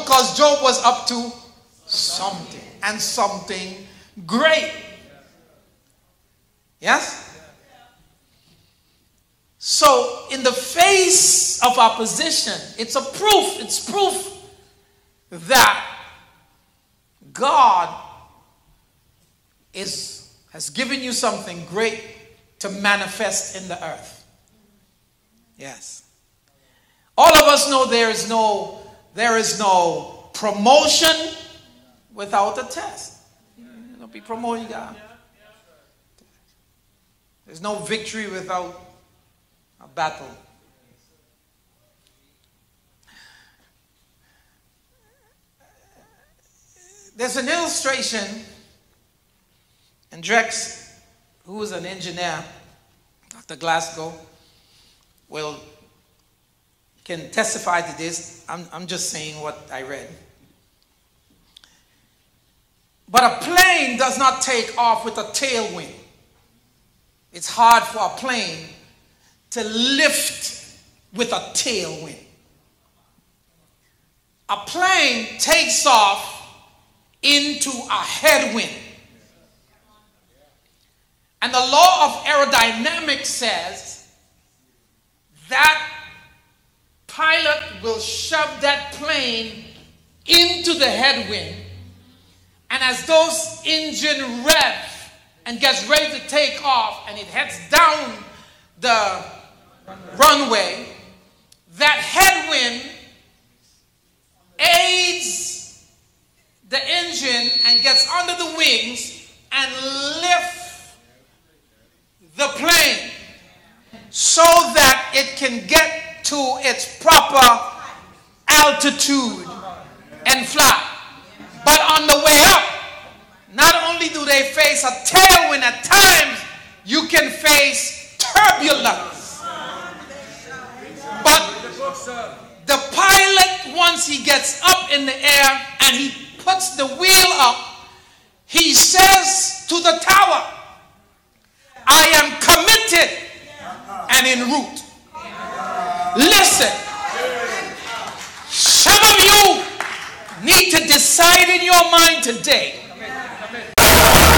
because Job was up to something, and something great. Yes? So, in the face of opposition, it's proof that God has given you something great to manifest in the earth. Yes. All of us know there is no promotion without a test. Don't be promoting God. There's no victory without a battle. There's an illustration, and Drex, who is an engineer, Dr. Glasgow, can testify to this. I'm just saying what I read. But a plane does not take off with a tailwind. It's hard for a plane to lift with a tailwind. A plane takes off into a headwind. And the law of aerodynamics says that pilot will shove that plane into the headwind, and as those engine rev and gets ready to take off and it heads down the runway, that headwind aids the engine and gets under the wings and lifts the plane so that it can get to its proper altitude and fly. But on the way up, not only do they face a tailwind, at times you can face turbulence. But the pilot, once he gets up in the air and he puts the wheel up, he says to the tower, I am committed and en route. Listen, some of you need to decide in your mind today